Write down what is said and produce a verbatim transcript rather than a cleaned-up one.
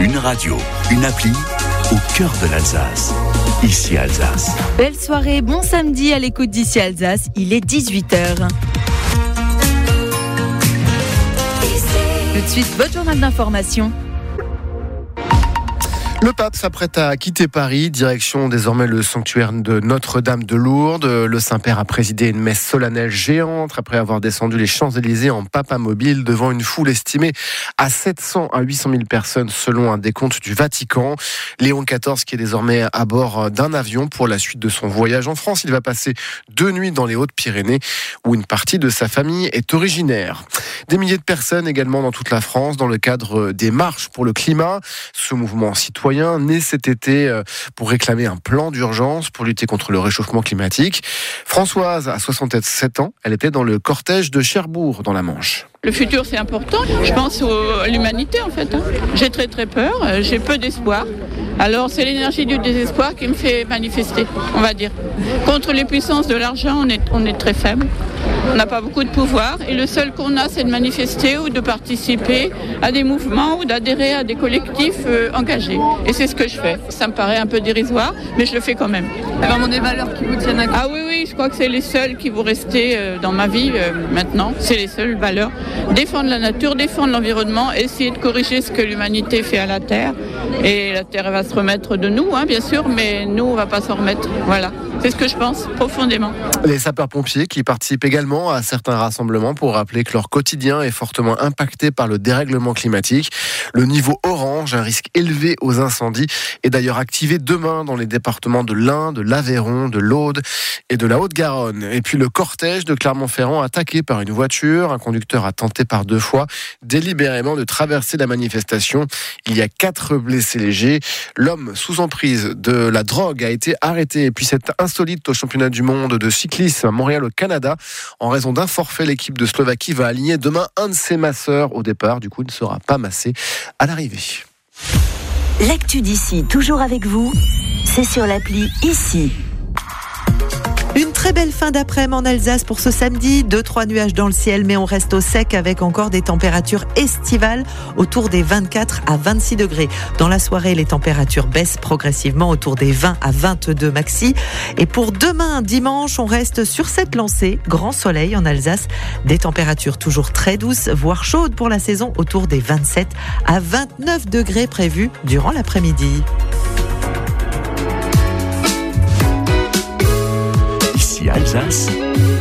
Une radio, une appli au cœur de l'Alsace. Ici Alsace. Belle soirée, bon samedi à l'écoute d'Ici Alsace, il est dix-huit heures. Tout de suite, votre journal d'information. Le pape s'apprête à quitter Paris, direction désormais le sanctuaire de Notre-Dame de Lourdes. Le Saint-Père a présidé une messe solennelle géante après avoir descendu les Champs-Élysées en papamobile devant une foule estimée à sept cents à huit cent mille personnes selon un décompte du Vatican. Léon quatorze qui est désormais à bord d'un avion pour la suite de son voyage en France. Il va passer deux nuits dans les Hautes-Pyrénées où une partie de sa famille est originaire. Des milliers de personnes également dans toute la France dans le cadre des marches pour le climat. Ce mouvement citoyen né cet été pour réclamer un plan d'urgence pour lutter contre le réchauffement climatique. Françoise a soixante-sept ans, elle était dans le cortège de Cherbourg dans la Manche. Le futur, c'est important. Je pense à l'humanité, en fait. J'ai très très peur, j'ai peu d'espoir. Alors, c'est l'énergie du désespoir qui me fait manifester, on va dire. Contre les puissances de l'argent, on est, on est très faible. On n'a pas beaucoup de pouvoir. Et le seul qu'on a, c'est de manifester ou de participer à des mouvements ou d'adhérer à des collectifs euh, engagés. Et c'est ce que je fais. Ça me paraît un peu dérisoire, mais je le fais quand même. C'est vraiment des valeurs qui vous tiennent à cœur. Ah oui, oui, je crois que c'est les seules qui vont rester euh, dans ma vie euh, maintenant. C'est les seules valeurs. Défendre la nature, défendre l'environnement, essayer de corriger ce que l'humanité fait à la Terre. Et la Terre va se remettre de nous, hein, bien sûr, mais nous, on ne va pas s'en remettre. Voilà, c'est ce que je pense profondément. Les sapeurs-pompiers qui participent également à certains rassemblements pour rappeler que leur quotidien est fortement impacté par le dérèglement climatique. Le niveau orange, un risque élevé aux incendies, est d'ailleurs activé demain dans les départements de l'Ain, de l'Aveyron, de l'Aude et de la Haute-Garonne. Et puis le cortège de Clermont-Ferrand attaqué par une voiture. Un conducteur a tenté par deux fois délibérément de traverser la manifestation. Il y a quatre blessés légers. L'homme sous emprise de la drogue a été arrêté. Et puis c'est insolite au championnat du monde de cyclisme à Montréal au Canada. En raison d'un forfait, l'équipe de Slovaquie va aligner demain un de ses masseurs au départ. Du coup, il ne sera pas massé à l'arrivée. L'actu d'ici, toujours avec vous, c'est sur l'appli Ici. Une très belle fin d'après-midi en Alsace pour ce samedi. Deux, trois nuages dans le ciel, mais on reste au sec avec encore des températures estivales autour des vingt-quatre à vingt-six degrés. Dans la soirée, les températures baissent progressivement autour des vingt à vingt-deux maxi. Et pour demain, dimanche, on reste sur cette lancée. Grand soleil en Alsace. Des températures toujours très douces, voire chaudes pour la saison autour des vingt-sept à vingt-neuf degrés prévus durant l'après-midi. Ici Alsace,